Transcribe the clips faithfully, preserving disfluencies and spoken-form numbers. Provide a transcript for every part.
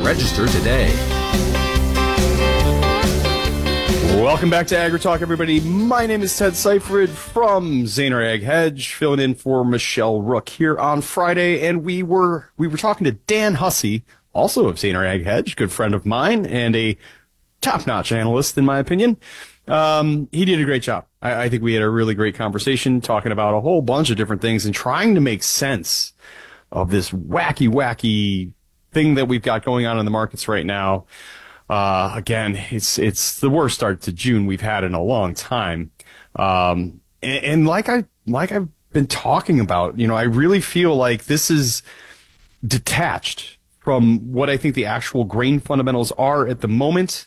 Register today. Welcome back to AgriTalk, everybody. My name is Ted Seifried from Zaner Ag Hedge, filling in for Michelle Rook here on Friday, and we were we were talking to Dan Hussey, also of Zaner Ag Hedge, good friend of mine and a top-notch analyst, in my opinion. Um, he did a great job. I, I think we had a really great conversation talking about a whole bunch of different things and trying to make sense of this wacky, wacky thing that we've got going on in the markets right now. Uh, again, it's, it's the worst start to June we've had in a long time. Um, and, and like I, like I've been talking about, you know, I really feel like this is detached from what I think the actual grain fundamentals are at the moment.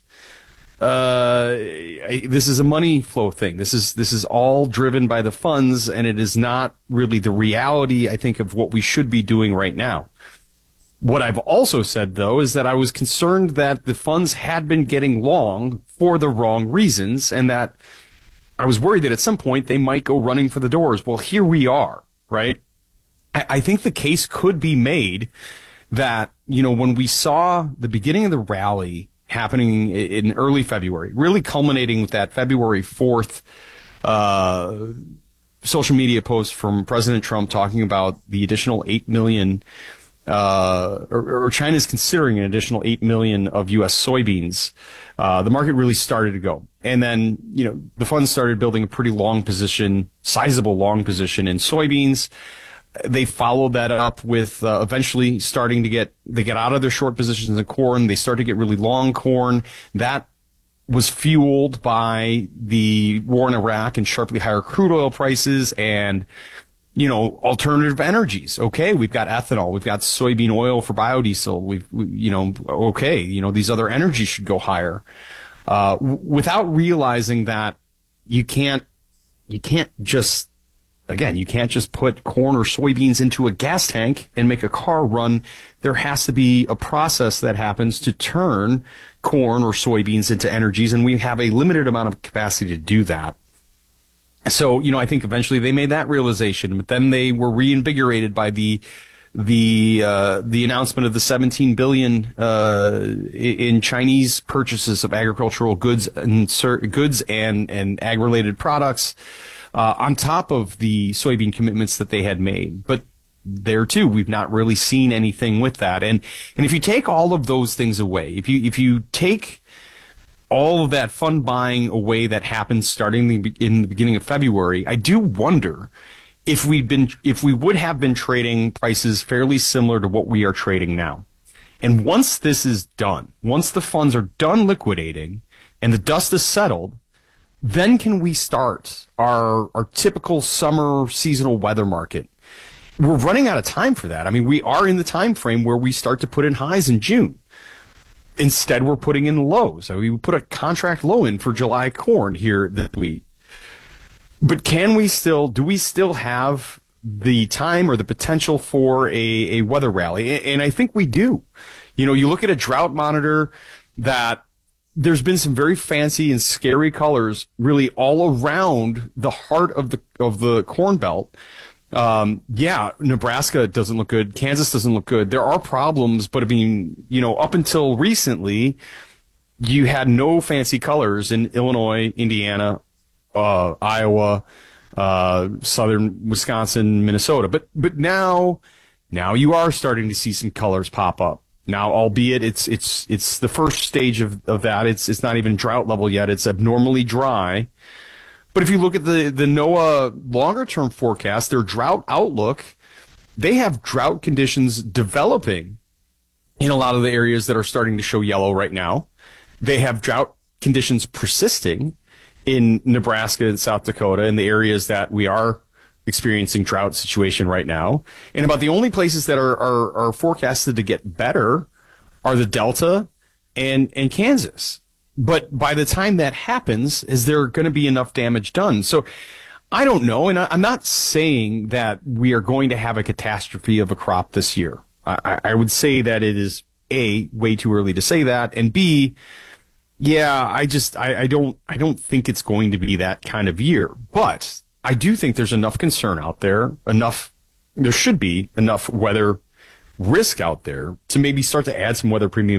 Uh, I, this is a money flow thing. This is, this is all driven by the funds, and it is not really the reality, I think, of what we should be doing right now. What I've also said, though, is that I was concerned that the funds had been getting long for the wrong reasons, and that I was worried that at some point they might go running for the doors. Well, here we are, right? I, I think the case could be made that, you know, when we saw the beginning of the rally happening in early February, really culminating with that February fourth uh, social media post from President Trump talking about the additional eight million Uh, or, or China's considering an additional eight million of U S soybeans, uh, the market really started to go. And then, you know, the funds started building a pretty long position, sizable long position in soybeans. They followed that up with uh, eventually starting to get, they get out of their short positions in corn. They start to get really long corn. That was fueled by the war in Iraq and sharply higher crude oil prices and, you know, alternative energies. Okay, we've got ethanol, we've got soybean oil for biodiesel. We've, we, you know, okay, you know, these other energies should go higher. Uh, w- without realizing that you can't, you can't just, again, you can't just put corn or soybeans into a gas tank and make a car run. There has to be a process that happens to turn corn or soybeans into energies, and we have a limited amount of capacity to do that. So, you know, I think eventually they made that realization, but then they were reinvigorated by the the uh, the announcement of the seventeen billion uh, in Chinese purchases of agricultural goods and goods and and ag related products, uh, on top of the soybean commitments that they had made. But there too, we've not really seen anything with that. And and if you take all of those things away, if you if you take all of that fund buying away that happened starting in the beginning of February, I do wonder if we've been, if we would have been trading prices fairly similar to what we are trading now. And once this is done, once the funds are done liquidating and the dust is settled, then can we start our, our typical summer seasonal weather market? We're running out of time for that. I mean, we are in the time frame where we start to put in highs in June. Instead, we're putting in lows. So we put a contract low in for July corn here this week. But can we still, do we still have the time or the potential for a, a weather rally? And I think we do. You know, you look at a drought monitor that there's been some very fancy and scary colors really all around the heart of the, of the Corn Belt. Um, yeah, Nebraska doesn't look good. Kansas doesn't look good. There are problems, but I mean, you know, up until recently, you had no fancy colors in Illinois, Indiana, uh, Iowa, uh, southern Wisconsin, Minnesota. But, but now, now you are starting to see some colors pop up. Now, albeit it's, it's, it's the first stage of, of that. It's, it's not even drought level yet. It's abnormally dry. But if you look at the, the NOAA longer-term forecast, their drought outlook, they have drought conditions developing in a lot of the areas that are starting to show yellow right now. They have drought conditions persisting in Nebraska and South Dakota, in the areas that we are experiencing drought situation right now. And about the only places that are, are, are forecasted to get better are the Delta and, and Kansas. But by the time that happens, is there going to be enough damage done? So I don't know. And I, I'm not saying that we are going to have a catastrophe of a crop this year. I, I would say that it is A, way too early to say that. And B, yeah, I just, I, I don't, I don't think it's going to be that kind of year. But I do think there's enough concern out there, enough, there should be enough weather risk out there to maybe start to add some weather premium